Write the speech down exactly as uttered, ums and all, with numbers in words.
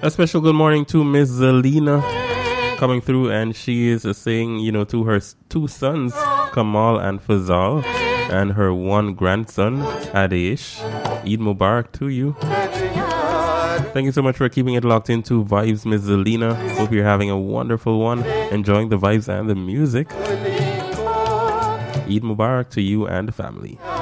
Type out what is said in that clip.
A special good morning to Miss Zelina coming through, and she is uh, saying, you know, to her s- two sons, Kamal and Fazal, and her one grandson, Adeish. Eid Mubarak to you. Thank you so much for keeping it locked into Vibes, Miss Zelina. Hope you're having a wonderful one, enjoying the vibes and the music. Eid Mubarak to you and the family.